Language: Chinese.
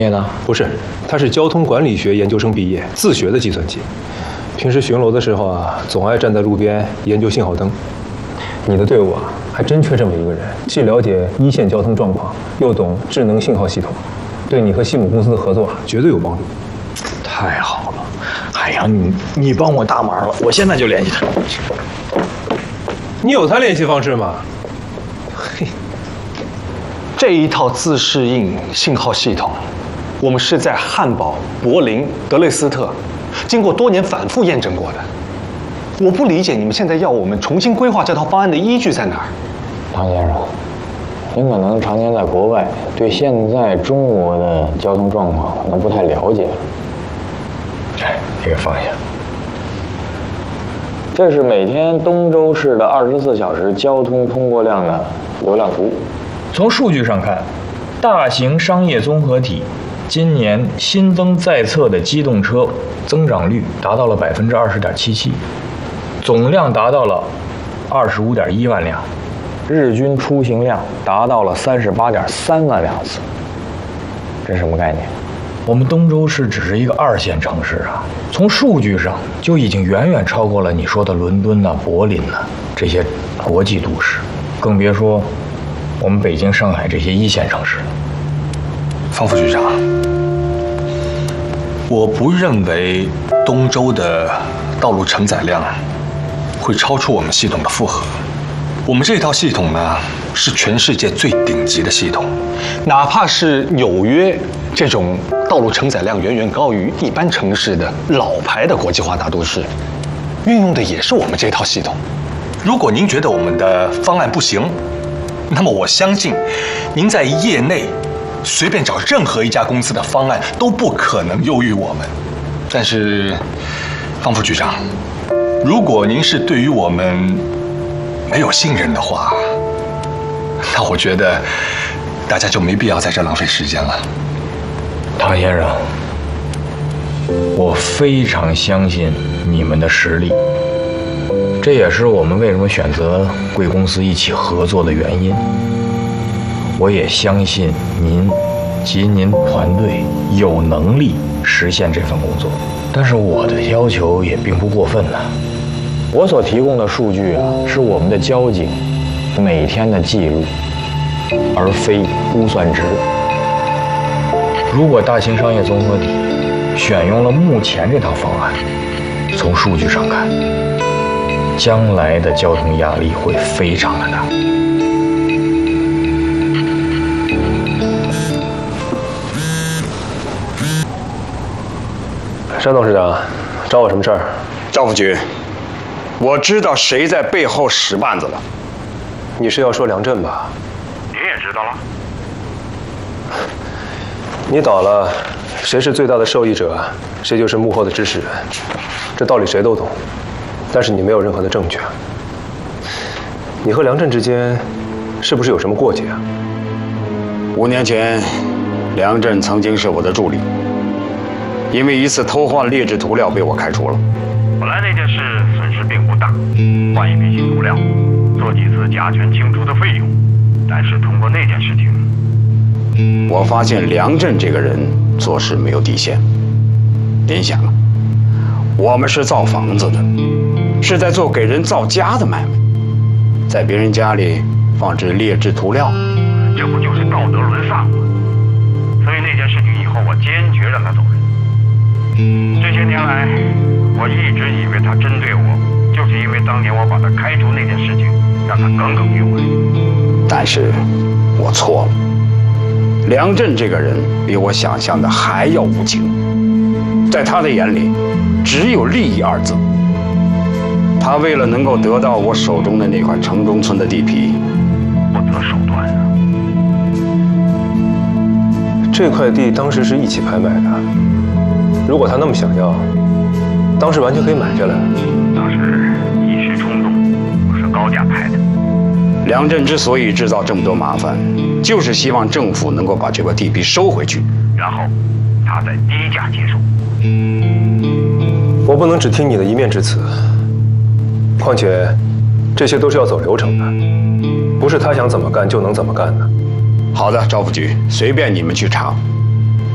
业呢？ 不是，他是交通管理学研究生毕业，自学的计算机。平时巡逻的时候啊，总爱站在路边研究信号灯。你的队伍啊，还真缺这么一个人，既了解一线交通状况，又懂智能信号系统，对你和西姆公司的合作绝对有帮助。 太好了，海洋，你帮我大忙了，我现在就联系他。 你有他联系方式吗？嘿， 这一套自适应信号系统，我们是在汉堡、柏林、德累斯特，经过多年反复验证过的。我不理解你们现在要我们重新规划这套方案的依据在哪儿？ 唐先生，您可能常年在国外，对现在中国的交通状况可能不太了解。这个放下。这是每天东州市的24小时交通通过量的流量图。从数据上看，大型商业综合体今年新增在册的机动车增长率达到了20.77%，总量达到了25.1万辆，日均出行量达到了38.3万辆次。这是什么概念？我们东州市只是一个2线城市啊，从数据上就已经远远超过了你说的伦敦呐、柏林呐这些国际都市，更别说我们北京、上海这些1线城市了。 方副局长，我不认为东州的道路承载量会超出我们系统的负荷。我们这套系统呢，是全世界最顶级的系统， 哪怕是纽约这种道路承载量远远高于一般城市的老牌的国际化大都市，运用的也是我们这套系统。 如果您觉得我们的方案不行，那么我相信您在业内随便找任何一家公司的方案都不可能优于我们。但是，方副局长，如果您是对于我们没有信任的话，那我觉得大家就没必要在这浪费时间了。 唐先生，我非常相信你们的实力，这也是我们为什么选择贵公司一起合作的原因。我也相信您及您团队有能力实现这份工作，但是我的要求也并不过分呢。我所提供的数据啊，是我们的交警每天的记录，而非估算值。如果大型商业综合体选用了目前这套方案，从数据上看，将来的交通压力会非常的大。 山董事长，找我什么事儿？ 赵副局，我知道谁在背后使绊子了。 你是要说梁振吧？ 你也知道了？ 你倒了，谁是最大的受益者，谁就是幕后的指使人，这道理谁都懂。但是你没有任何的证据。你和梁振之间是不是有什么过节啊 ？5年前，梁振曾经是我的助理，因为一次偷换劣质涂料被我开除了。 本来那件事损失并不大，换一批新涂料，做几次甲醛清除的费用。但是通过那件事情， 我发现梁振这个人做事没有底线。您想啊，我们是造房子的，是在做给人造家的买卖，在别人家里放置劣质涂料， 这不就是道德沦丧吗？所以那件事情以后，我坚决让他走人。这些年来，我一直以为他针对我，就是因为当年我把他开除那件事情，让他耿耿于怀。 但是，我错了。梁振这个人比我想象的还要无情，在他的眼里，只有利益2字。他为了能够得到我手中的那块城中村的地皮， 不择手段啊！ 这块地当时是一起拍卖的，如果他那么想要，当时完全可以买下来。 当时一时冲动，我是高价拍的。 梁振之所以制造这么多麻烦，就是希望政府能够把这块地皮收回去， 然后他再低价接收。 我不能只听你的一面之词，况且这些都是要走流程的，不是他想怎么干就能怎么干的。 好的，赵副局，随便你们去查。